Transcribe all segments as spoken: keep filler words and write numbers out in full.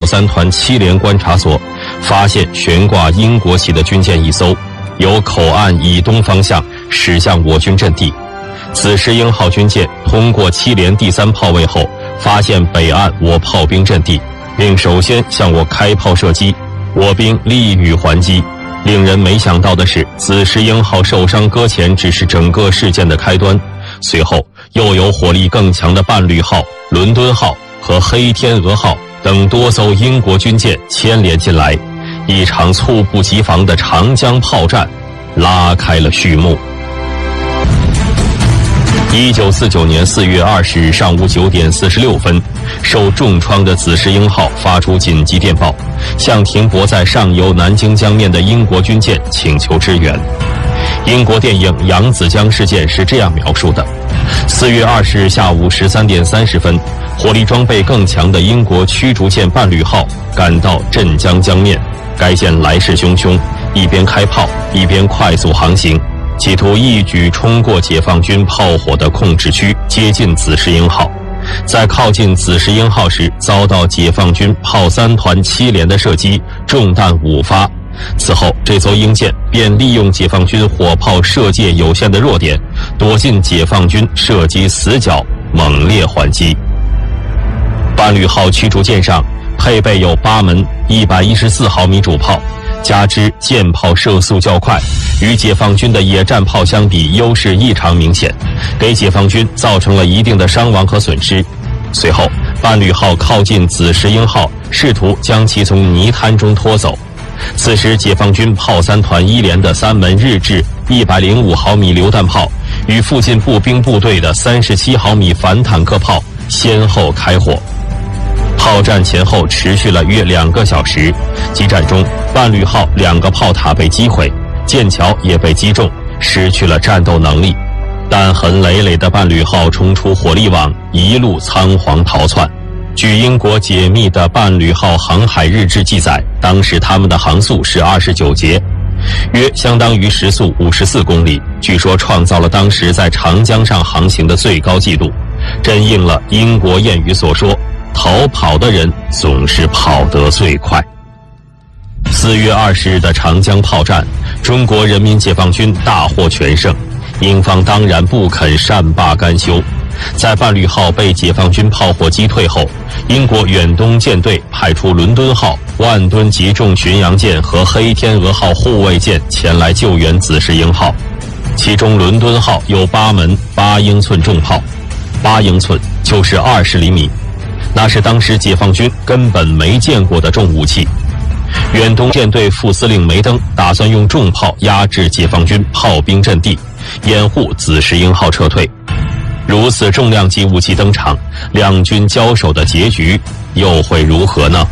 三团七连观察所，发现悬挂英国旗的军舰一艘，由口岸以东方向驶向我军阵地。紫石英号军舰通过七连第三炮位后，发现北岸我炮兵阵地，并首先向我开炮射击，我兵力予还击。令人没想到的是，紫石英号受伤搁浅只是整个事件的开端，随后又有火力更强的伴侣号、伦敦号和黑天鹅号等多艘英国军舰牵连进来，一场猝不及防的长江炮战拉开了序幕。一九四九年四月二十日上午九点四十六分，受重创的紫石英号发出紧急电报，向停泊在上游南京江面的英国军舰请求支援。英国电影《扬子江事件》是这样描述的：四月二十日下午十三点三十分，火力装备更强的英国驱逐舰伴侣号赶到镇江江面，该舰来势汹汹，一边开炮一边快速航行，企图一举冲过解放军炮火的控制区，接近紫石英号。在靠近紫石英号时，遭到解放军炮三团七连的射击，中弹五发。此后，这艘英舰便利用解放军火炮射界有限的弱点，躲进解放军射击死角，猛烈还击。伴侣号驱逐舰上配备有八门一百一十四毫米主炮，加之舰炮射速较快，与解放军的野战炮相比优势异常明显，给解放军造成了一定的伤亡和损失。随后，伴侣号靠近紫石英号，试图将其从泥滩中拖走。此时，解放军炮三团一连的三门日制一百零五毫米榴弹炮与附近步兵部队的三十七毫米反坦克炮先后开火。炮战前后持续了约两个小时，激战中，伴侣号两个炮塔被击毁，舰桥也被击中，失去了战斗能力。弹痕累累的伴侣号冲出火力网，一路仓皇逃窜。据英国解密的伴侣号航海日志记载，当时他们的航速是二十九节，约相当于时速五十四公里，据说创造了当时在长江上航行的最高纪录，真应了英国谚语所说，逃跑的人总是跑得最快。四月二十日的长江炮战，中国人民解放军大获全胜，英方当然不肯善罢甘休。在伴侣号被解放军炮火击退后，英国远东舰队派出伦敦号、万吨级重巡洋舰和黑天鹅号护卫舰前来救援紫石英号，其中伦敦号有八门八英寸重炮，八英寸就是二十厘米，那是当时解放军根本没见过的重武器。远东舰队副司令梅登打算用重炮压制解放军炮兵阵地，掩护紫石英号撤退。如此重量级武器登场，两军交手的结局又会如何呢？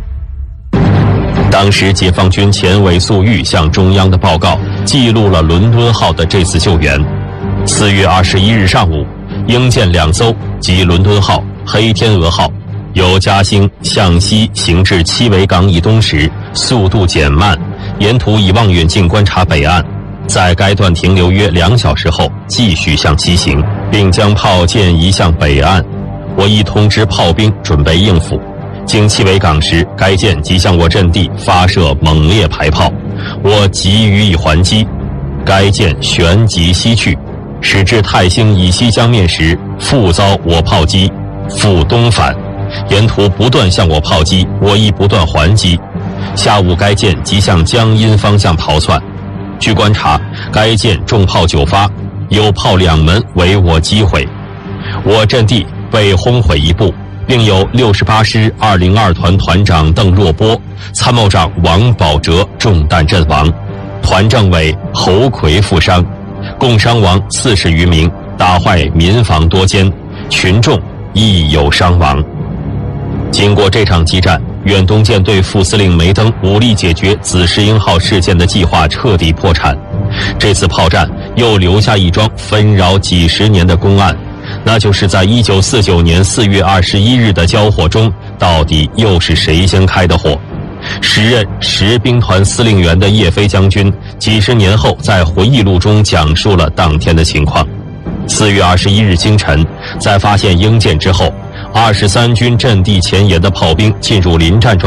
当时解放军前委粟裕向中央的报告记录了伦敦号的这次救援。四月二十一日上午，英舰两艘及伦敦号、黑天鹅号由嘉兴向西行至七尾港以东时，速度减慢，沿途以望远镜观察北岸，在该段停留约两小时后，继续向西行，并将炮舰移向北岸。我已通知炮兵准备应付。经七尾港时，该舰即向我阵地发射猛烈排炮，我急予以还击。该舰旋即西去，驶至泰兴以西江面时，复遭我炮击，复东返，沿途不断向我炮击，我亦不断还击。下午该舰即向江阴方向逃窜。据观察，该舰重炮九发，有炮两门为我击毁，我阵地被轰毁一部，并有六十八师二零二团团长邓若波、参谋长王保哲中弹阵亡，团政委侯奎负伤，共伤亡四十余名，打坏民房多间，群众亦有伤亡。经过这场激战，远东舰队副司令梅登武力解决紫石英号事件的计划彻底破产。这次炮战又留下一桩纷扰几十年的公案，那就是在一九四九年四月二十一日的交火中，到底又是谁先开的火？时任十兵团司令员的叶飞将军几十年后在回忆录中讲述了当天的情况。四月二十一日清晨，在发现英舰之后，二十三军阵地前沿的炮兵进入临战状